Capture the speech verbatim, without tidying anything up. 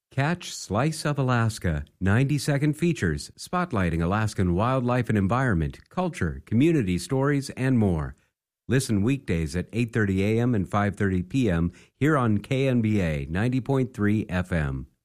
Catch Slice of Alaska, ninety-second features spotlighting Alaskan wildlife and environment, culture, community stories, and more. Listen weekdays at eight thirty a.m. and five thirty p.m. here on K N B A ninety point three F M.